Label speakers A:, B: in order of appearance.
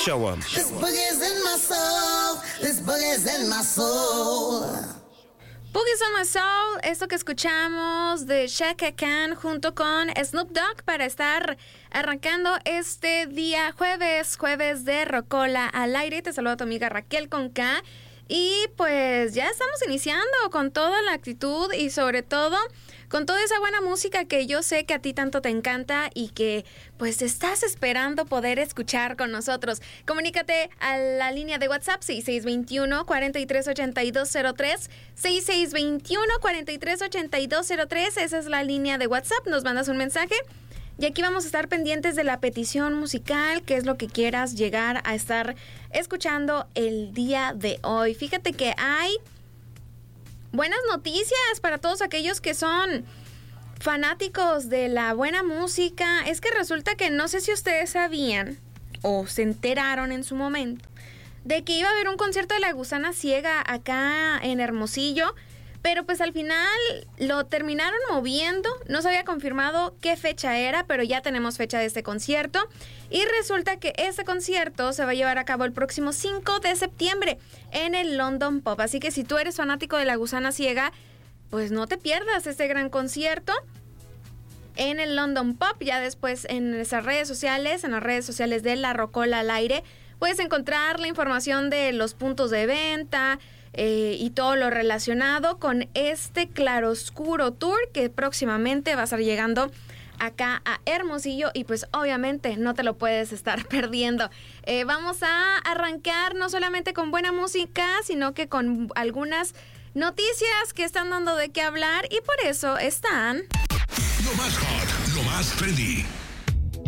A: Show 'em.
B: This boogie's in my soul. This boogie's in my soul.
C: Boogies on My Soul, esto que escuchamos de Chaka Khan junto con Snoop Dogg para estar arrancando este día jueves de Rocola al aire. Te saluda tu amiga Raquel con K. Y pues ya estamos iniciando con toda la actitud y sobre todo con toda esa buena música que yo sé que a ti tanto te encanta y que pues estás esperando poder escuchar con nosotros. Comunícate a la línea de WhatsApp 6621-438203, 6621-438203, esa es la línea de WhatsApp, nos mandas un mensaje. Y aquí vamos a estar pendientes de la petición musical, qué es lo que quieras llegar a estar escuchando el día de hoy. Fíjate que hay buenas noticias para todos aquellos que son fanáticos de la buena música. Es que resulta que no sé si ustedes sabían o se enteraron en su momento de que iba a haber un concierto de La Gusana Ciega acá en Hermosillo. Pero pues al final lo terminaron moviendo, no se había confirmado qué fecha era, pero ya tenemos fecha de este concierto. Y resulta que este concierto se va a llevar a cabo el próximo 5 de septiembre en el London Pub. Así que si tú eres fanático de La Gusana Ciega, pues no te pierdas este gran concierto en el London Pub. Ya después en nuestras redes sociales, en las redes sociales de La Rocola al Aire, puedes encontrar la información de los puntos de venta, y todo lo relacionado con este Claroscuro Tour que próximamente va a estar llegando acá a Hermosillo y pues obviamente no te lo puedes estar perdiendo. Vamos a arrancar no solamente con buena música, sino que con algunas noticias que están dando de qué hablar y por eso están...
D: Lo más hot, lo más trendy.